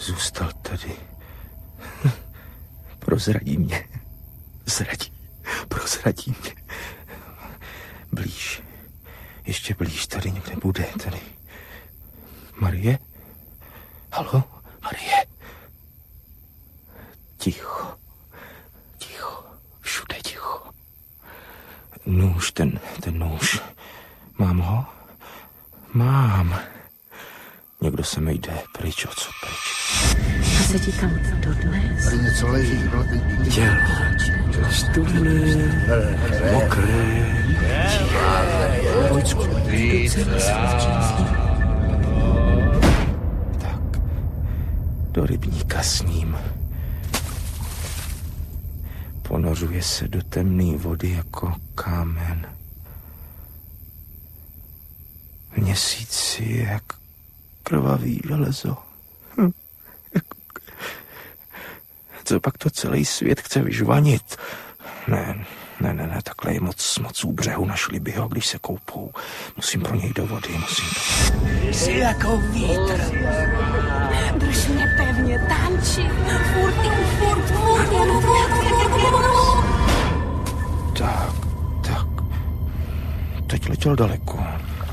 zůstal tady. Prozradí mě. Prozradí mě. Blíž. Ještě blíž, tady někde bude, tady. Marie? Haló, Marie? Ticho. Všude ticho. Nůž, ten nůž. Mám ho? Mám. Někdo se mi jde pryč, odsud pryč. A sedí tam dodnes. Tady něco leží. Tělo. Studené, mokré. Vojcku. Tak, do rybníka s ním. Ponořuje se do temné vody jako kámen. Měsíc je jak krvavý železo. Co pak to celý svět chce vyžvanit? Ne, takhle je moc u břehu, našli by ho, když se koupou. Musím pro něj do vody, Jsi jako vítr. Drž mě pevně, tanči. Furt. Tak. Teď letěl daleko.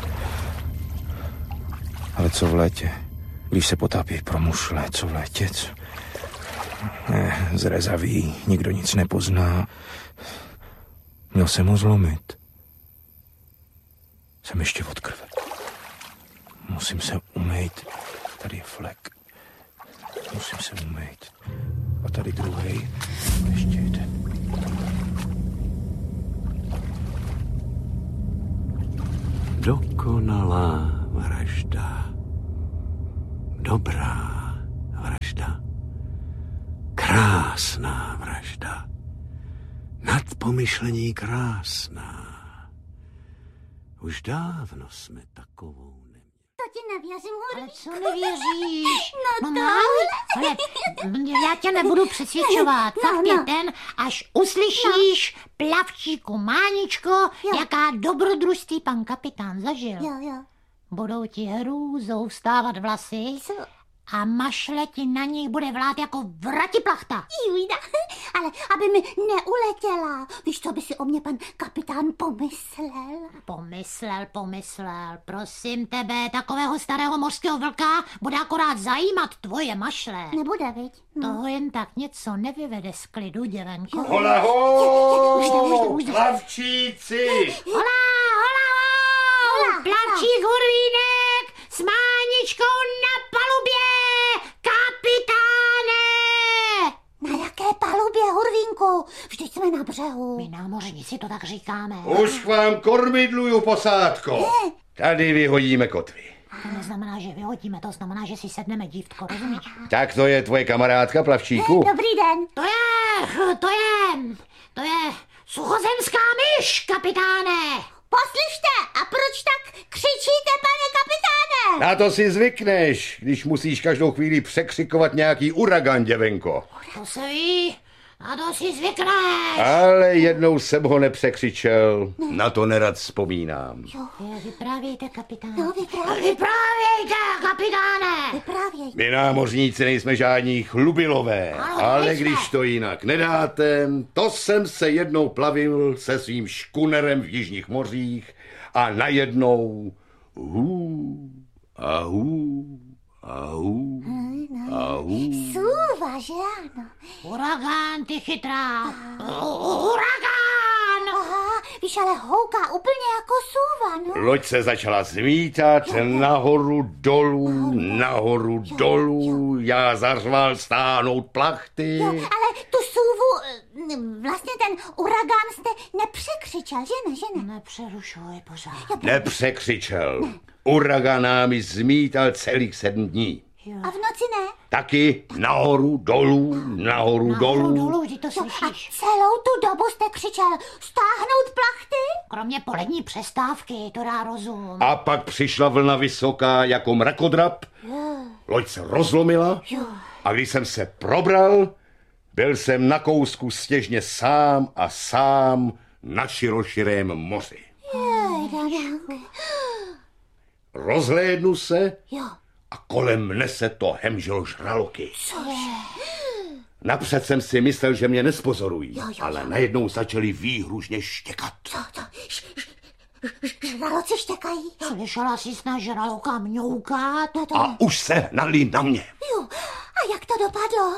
Ale co v létě? Když se potápí pro mušle, co v létě? Zrezavý, nikdo nic nepozná. Měl jsem ho zlomit. Jsem ještě od krve. Musím se umýt. Tady je flek. Musím se umýt. A tady druhej. Ještě jeden. Dokonalá vražda. Dobrá vražda. Krásná vražda. Nad pomyšlení krásná. Už dávno jsme takovou neměli. To ti nevěřím, Ale co nevěříš? No ale já tě nebudu přesvědčovat. Fakt je ten, až uslyšíš plavčíku Máničko, jaká dobrodružství pan kapitán zažil. Jo. Budou ti hrůzou vstávat vlasy. Co? A mašle ti na nich bude vlát jako vratiplachta. Jujda, ale aby mi neuletěla. Víš, co by si o mě pan kapitán pomyslel? Pomyslel. Prosím tebe, takového starého mořského vlka bude akorát zajímat tvoje mašle. Nebude, viď? Toho jen tak něco nevyvede z klidu, děvenko. Hola, plavčíci! Hola! Plavčík Hurvínek s Máničkou na palubě! Kapitáne! Na jaké palubě, Hurvínku? Vždyť jsme na břehu. My námořníci to tak říkáme. Už vám kormidluju, posádko. Tady vyhodíme kotvy. To neznamená, že vyhodíme, to znamená, že si sedneme, dívko, rozumíš? Tak to je tvoje kamarádka, plavčíku? Dobrý den. To je suchozemská myš, kapitáne! Poslyšte, a proč tak křičíte, pane kapitáne? Na to si zvykneš, když musíš každou chvíli překřikovat nějaký uragan, děvenko. To se ví, na to si zvykneš. Ale jednou jsem ho nepřekřičel, na to nerad vzpomínám. Vyprávějte, kapitáne. Vyprávějte, kapitáne. Vyprávějte. My námořníci nejsme žádní chlubilové, ale když to jinak nedáte, to jsem se jednou plavil se svým škunerem v jižních mořích a najednou Sůva, že ano? Uragán, ty chytrá. Uragán! Aha, víš, ale houká úplně jako sůva, no. Loď se začala zmítat nahoru dolů, já zařval stáhnout plachty. Jo, ale tu sůvu, vlastně ten uragán jste nepřekřičel, že ne? Nepřerušuj pořád. Nepřekřičel. Uragan námi zmítal celých 7 dní. A v noci ne? Taky nahoru dolů. Vždy to slyšíš. A celou tu dobu jste křičel stáhnout plachty? Kromě polední přestávky, to dá rozum. A pak přišla vlna vysoká jako mrakodrap. Loď se rozlomila a když jsem se probral, byl jsem na kousku stěžně sám na široširém moři. Rozhlédnu se a kolem mne se to hemžilo žraloky. Napřed jsem si myslel, že mě nespozorují, ale najednou začali výhružně štěkat. Co? Žraloci štěkají? Slyšela jsi na žraloka mňoukat? A už se hnali na mě. Jo, a jak to dopadlo?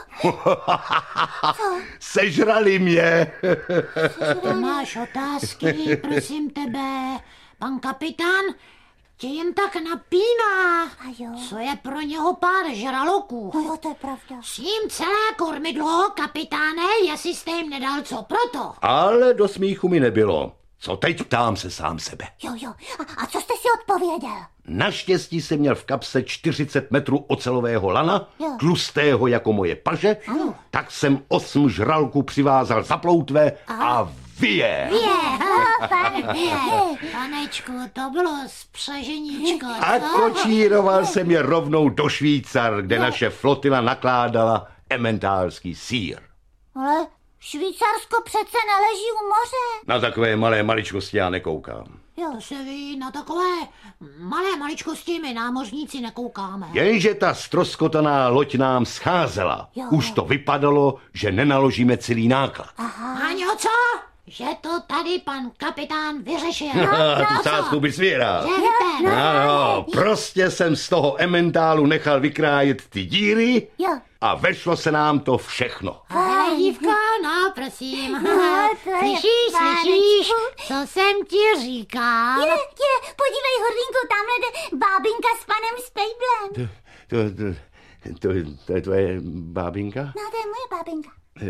Sežrali mě. Máš otázky, prosím tebe. Pan kapitán tě jen tak napíná. A jo. Co je pro něho pár žraloků? No jo, to je pravda. Sním celé kormidlo, kapitáne, jestli jste jim nedal co proto. Ale do smíchu mi nebylo. Co teď, ptám se sám sebe. Jo. A co jste si odpověděl? Naštěstí jsem měl v kapse 40 metrů ocelového lana, Jo. tlustého jako moje paže, tak jsem 8 žralků přivázal za ploutve a vyje. Panečku, to bylo spřeženíčko, A kočíroval jsem je rovnou do Švýcar, kde naše flotila nakládala ementálský sýr. Ale Švýcarsko přece neleží u moře. Na takové malé maličkosti já nekoukám. To se ví, na takové malé maličkosti my námořníci nekoukáme. Jenže ta stroskotaná loď nám scházela. Už to vypadalo, že nenaložíme celý náklad. Áňo, co? Že to tady pan kapitán vyřešil. Tu sázku bys vyhrál. Že Ano, prostě jsem z toho ementálu nechal vykrájet ty díry Jo. a vešlo se nám to všechno. Hele, dívko, no, prosím. to je Slyšíš, co jsem ti říkal? Je, podívej, Hurvínku, tamhle jde bábinka s panem Spejblem. To je tvoje bábinka? No, to je moje bábinka.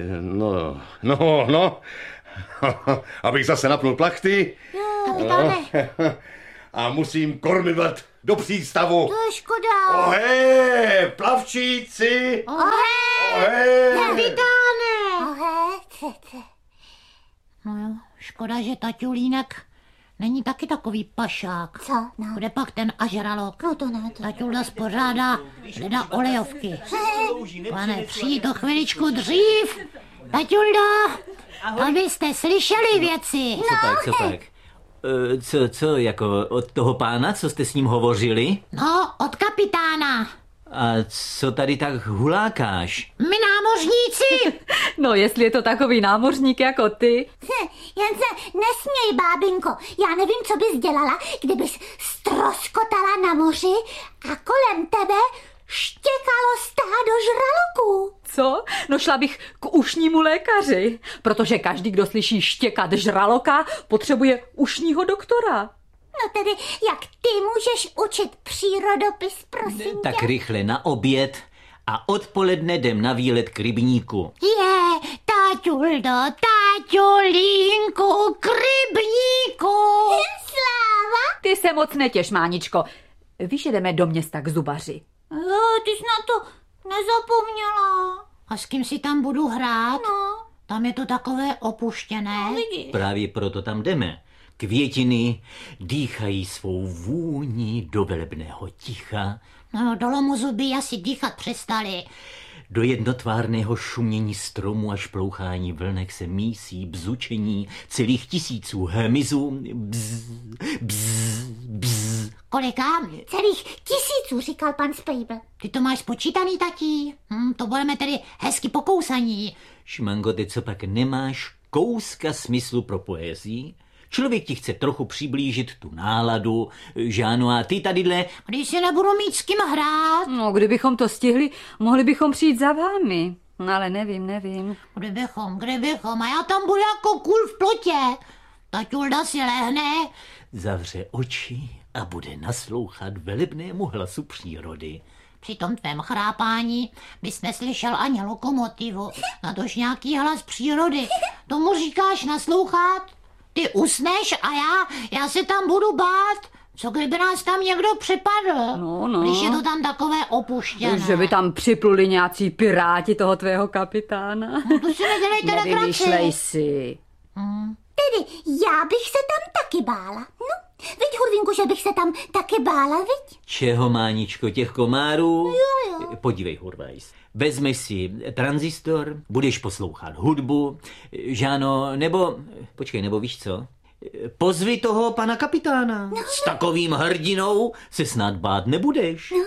No. Abych zase napnul plachty. Kapitáne, A musím kormidlat do přístavu. To je škoda. Ohé, plavčíci! Ohé! kapitáne. Ohe, No jo, škoda, že taťulínek není taky takový pašák. Co? No. Kde pak ten ažralok? No to ne, to. Taťulda spořádá leda olejovky. Pane, přijít o chviličku dřív. Taťuldo, abyste slyšeli věci. Co pak? Co, jako od toho pána, co jste s ním hovořili? No, od kapitána. A co tady tak hulákáš? My námořníci. No, jestli je to takový námořník jako ty. Jen se nesměj, bábinko. Já nevím, co bys dělala, kdybys stroskotala na moři a kolem tebe štěkalo stádo žraloků. Co? No šla bych k ušnímu lékaři, protože každý, kdo slyší štěkat žraloka, potřebuje ušního doktora. No tedy, jak ty můžeš učit přírodopis, prosím tě? Tak rychle na oběd a odpoledne jdem na výlet k rybníku. Taťuldo, taťulínku, k rybníku. Sláva? Ty se moc netěš, Máničko. Víš, že jdeme do města k zubaři. Jo, ty jsi na to nezapomněla. A s kým si tam budu hrát? No. Tam je to takové opuštěné. Právě proto tam jdeme. Květiny dýchají svou vůni do velebného ticha, No, do lomu by asi dýchat přestali. do jednotvárného šumění stromu a šplouchání vlnek se mísí bzučení celých tisíců hmyzů. Bzz, bzz, bzz. Kolika? Celých 1000, říkal pan Spejbl. Ty to máš spočítaný, tatí? To budeme tedy hezky pokousaní. Šmango, ty co pak nemáš kouska smyslu pro poezii? Člověk ti chce trochu přiblížit tu náladu, že ano, a ty tadyhle... Když si nebudu mít s kým hrát. No, kdybychom to stihli, mohli bychom přijít za vámi. No, ale nevím. Kdybychom, a já tam budu jako kůl v plotě. Taťulda si lehne. Zavře oči a bude naslouchat velebnému hlasu přírody. Při tom tvém chrápání bys neslyšel ani lokomotivu, natož nějaký hlas přírody. Tomu říkáš naslouchat? Ty usneš a já se tam budu bát. Co kdyby nás tam někdo připadl? No. Když je to tam takové opuštěné. Že by tam připluli nějací piráti toho tvého kapitána. No to si nedělejte legraci. Nevymýšlej si. Tedy já bych se tam taky bála. No, viď, Hurvínku, že bych se tam taky bála, viď? Čeho, Máničko, těch komárů? Jo. Podívej, Hurvajs. Vezmeš si tranzistor, budeš poslouchat hudbu, že ano, nebo víš co? Pozvi toho pana kapitána. S takovým hrdinou se snad bát nebudeš.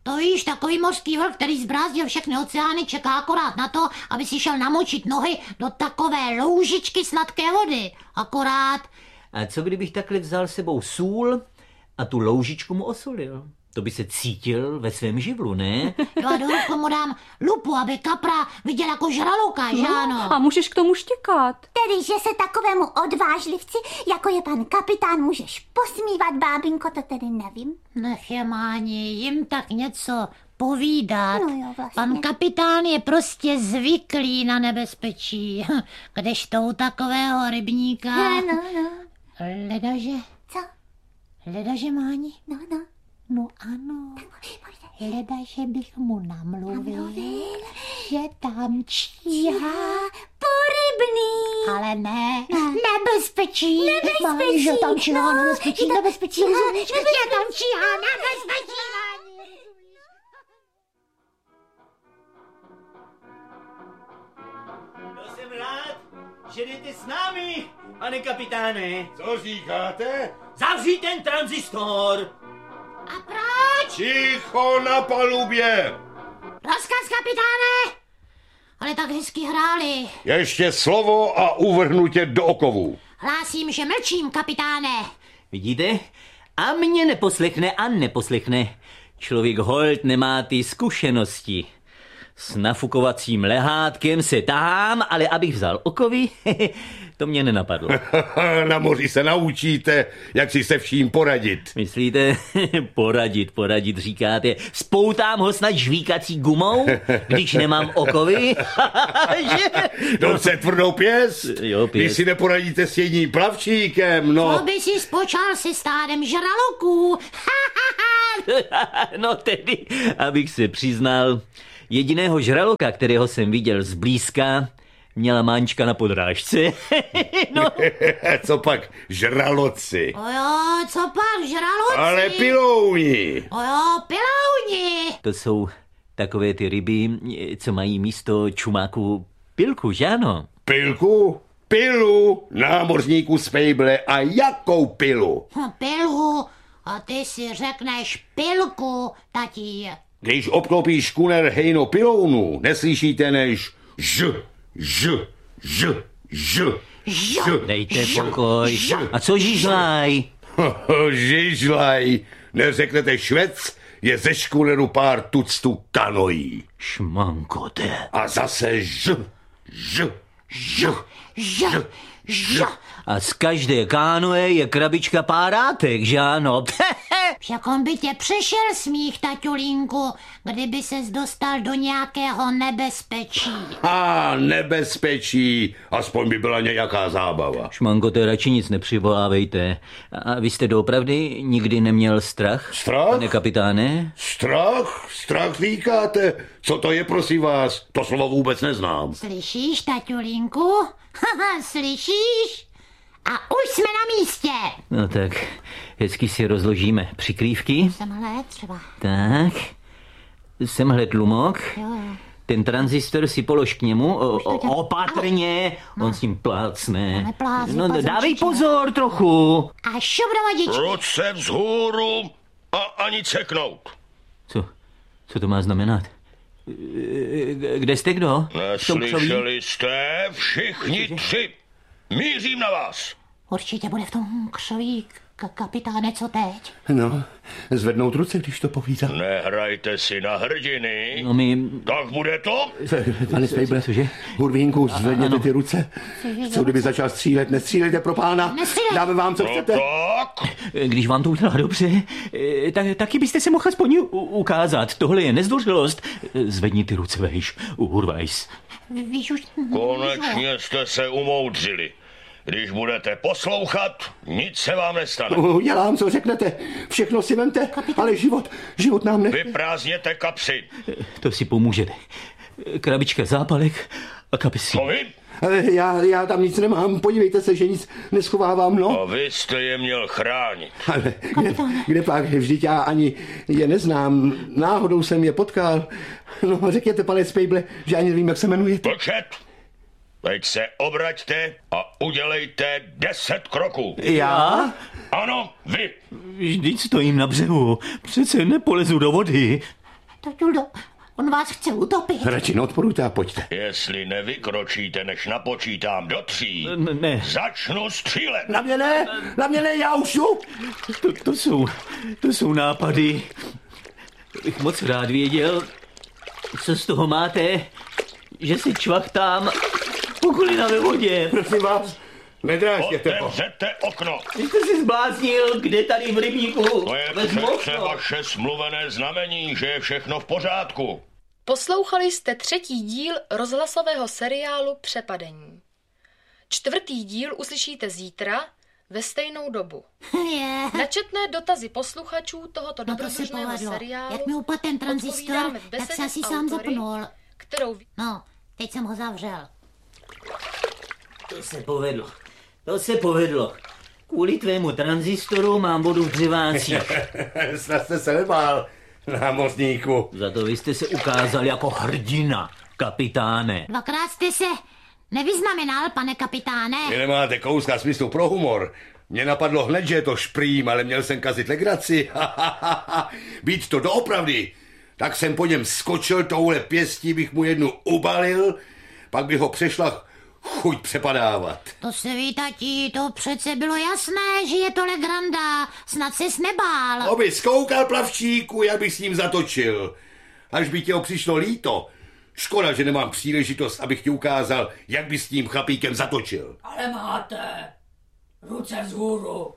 To víš, takový mořský vlk, který zbrázdil všechny oceány, čeká akorát na to, aby si šel namočit nohy do takové loužičky sladké vody. Akorát. A co kdybych takhle vzal sebou sůl a tu loužičku mu osolil? To by se cítil ve svém živlu, ne? Jo, a do ruku mu dám lupu, aby kapra viděl jako žraloka, že ano? A můžeš k tomu štěkat. Tedy, že se takovému odvážlivci, jako je pan kapitán, můžeš posmívat, bábinko, to tedy nevím. Nech je, Máni, jim tak něco povídat. No jo, vlastně. Pan kapitán je prostě zvyklý na nebezpečí. Kdežto u takového rybníka... No. Ledaže, Máni? No. No ano. Ledaže bych mu namluvil, že tam číhá porybný. ale ne. Nebezpečí. Máni, že tam číhá nebezpečí. Že tam číhá nebezpečí. To jsem rád, že jdete s námi, pane kapitáne. Co říkáte? Zavři ten tranzistor. A proč? Ticho na palubě! Rozkaz, kapitáne! Ale tak hezky hráli. Ještě slovo a uvrhnu tě do okovů. Hlásím, že mlčím, kapitáne. Vidíte? A mě neposlechne. Člověk holt nemá ty zkušenosti. S nafukovacím lehátkem se tahám, ale abych vzal okovy, to mě nenapadlo. Na moři se naučíte, jak si se vším poradit. Myslíte? Poradit, říkáte. Spoutám ho snad žvíkací gumou, když nemám okovy? Dobře, tvrdou pěst. Jo, pěst. Když si neporadíte s jedním plavčíkem, no. To by si spočal se stádem žraloků. No tedy, abych se přiznal, jediného žraloka, kterého jsem viděl zblízka, měla Máňčka na podrážce. No. Co pak žraloci? Ojo, co pak, žraloci? Ale pilouni. Ojo, pilouni. To jsou takové ty ryby, co mají místo čumáku pilku, že ano? Pilku? Pilu, námořníku z Fejble. A jakou pilu? Pilu. A ty si řekneš pilku, tatí. Když obklopíš škuner hejno pilounu, neslyšíte než ž. Dejte pokoj. A co žížlaj? Žižlaj. Neřeknete švec, je ze škuneru pár tuctů kanojí. Šmankote. A zase ž. A z každé kánoe je krabička párátek, že ano? Však on by tě přešel smích, taťulínku, kdyby ses dostal do nějakého nebezpečí. Nebezpečí. Aspoň by byla nějaká zábava. Šmankote, radši nic nepřivolávejte. A vy jste doopravdy nikdy neměl strach? Strach? Pane kapitáne? Strach říkáte? Co to je, prosím vás? To slovo vůbec neznám. Slyšíš, taťulínku? Slyšíš? A už jsme na místě. No tak, hezky si rozložíme přikrývky. Semhle třeba. Tak, semhle tlumok. Jo. Ten tranzistor si polož k němu, opatrně, on s ním plácne. Neplácne, No pozor, dávej čičina. pozor trochu. A šup do vodičky. Ruce vzhůru a ani ceknout. Co to má znamenat? Kde jste kdo? Neslyšeli jste? Všichni tři. Mířím na vás. Určitě bude v tom křoví, kapitáne, co teď? No, zvednout ruce, když to povídám. Nehrajte si na hrdiny. No my... Tak bude to? Pane Fejble, Cože? Hurvínku, zvedněte ty ruce. Co kdyby začal střílet? Nestřílejte, pro pána. Nestřílej. Dáme vám, co chcete. Tak. Když vám to udělá dobře, taky byste se mohl aspoň ukázat. Tohle je nezdvořilost. Zvedni ty ruce vejš, Hurvajs. Víš už... Konečně jste se umoudřili. Když budete poslouchat, nic se vám nestane. Udělám, co řeknete. Všechno si vemte, ale život nám ne... Vyprázdněte kapsy. To si pomůžete. Krabička zápalek a kapesí. Co vy? Já tam nic nemám, podívejte se, že nic neschovávám, no. A vy jste je měl chránit. Ale kde pak, vždyť já ani je neznám, náhodou jsem je potkal. No, řekněte, pane Fejble, že ani nevím, jak se jmenujete. Mlčet! Teď se obraťte a udělejte 10 kroků. Já? Ano, vy. Vždyť stojím na břehu. Přece nepolezu do vody. Tatuldo, on vás chce utopit. Radši neodporujte a pojďte. Jestli nevykročíte, než napočítám do 3, Ne. začnu střílet. Na mě ne, já už jdu. To jsou nápady. Bych moc rád věděl, co z toho máte, že si čvachtám pokulina ve vodě. Prosím vás, nedrážděte to. Otevřete okno. Vy jste si zbláznil, kde tady v rybníku? To je Vezmu přece okno. vaše smluvené znamení, že je všechno v pořádku. Poslouchali jste 3. díl rozhlasového seriálu Přepadení. 4. díl uslyšíte zítra ve stejnou dobu. Je. Na četné dotazy posluchačů tohoto No to se dobrodružného povedlo. seriálu Jak mi upadl ten tranzistor, odpovídáme v tak besedě se asi s sám autory, zapnul. kterou No, teď jsem ho zavřel. To se povedlo. Kvůli tvému tranzistoru mám vodu v dřevácích. Snad jste se nebál, námořníku. Za to vy jste se ukázal jako hrdina, kapitáne. Dvakrát jste se nevyznamenal, pane kapitáne. Vy nemáte kouska smyslu pro humor. Mně napadlo hned, že je to šprým, ale měl jsem kazit legraci. Být to doopravdy. Tak jsem po něm skočil, touhle pěstí bych mu jednu ubalil, pak bych ho přešla chuť přepadávat. To se ví, tati, to přece bylo jasné, že je to legranda. Snad ses nebál. Aby zkoukal, plavčíku, jak bych s ním zatočil. Až by tě ho přišlo líto. Škoda, že nemám příležitost, abych ti ukázal, jak by s tím chlapíkem zatočil. Ale máte. Ruce vzhůru.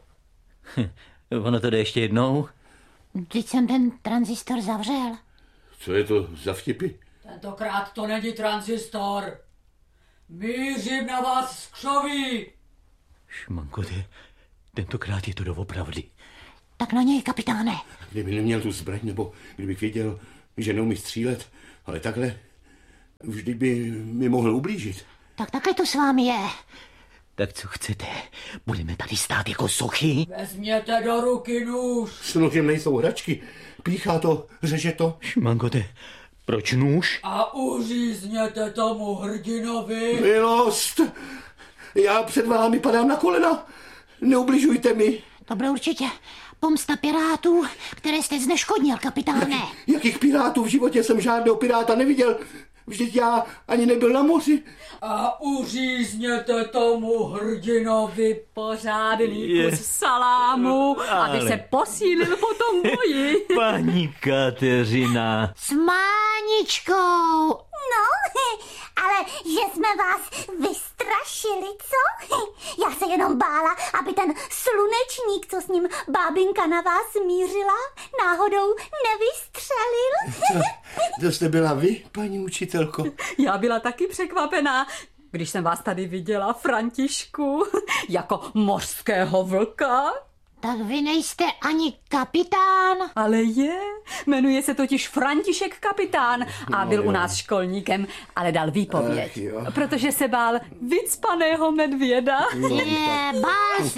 Ono to jde ještě jednou? Teď jsem ten tranzistor zavřel. Co je to za vtipy? Tentokrát to není tranzistor. Mířím na vás z křoví. Šmanko, tentokrát je to doopravdy. Tak na něj, kapitáne. Kdyby neměl tu zbraň, nebo kdybych věděl, že neumí střílet, ale takhle, vždy by mi mohl ublížit. Tak takhle to s vámi je. Tak co chcete? Budeme tady stát jako sochy? Vezměte do ruky nůž. S nožem nejsou hračky. Píchá to, řeže to. Šmanko, proč nůž? A uřízněte tomu hrdinovi. Milost! Já před vámi padám na kolena. Neubližujte mi. To bylo určitě pomsta pirátů, které jste zneškodnil, kapitáne. Jakých pirátů? V životě jsem žádného piráta neviděl. Vždyť já ani nebyl na moři. A uřízněte tomu hrdinovi Pořádný kus salámu, aby se posílil po tom boji. Paní Kateřina. S Máničkou. No, ale že jsme vás vystrašili, co? Já se jenom bála, aby ten slunečník, co s ním bábinka na vás mířila, náhodou nevystřelil. To jste byla vy, paní učitelko? Já byla taky překvapená, když jsem vás tady viděla, Františku, jako mořského vlka. Tak vy nejste ani kapitán. Ale jmenuje se totiž František Kapitán a byl u nás školníkem, ale dal výpověď, protože se bál vycpaného medvěda. Bál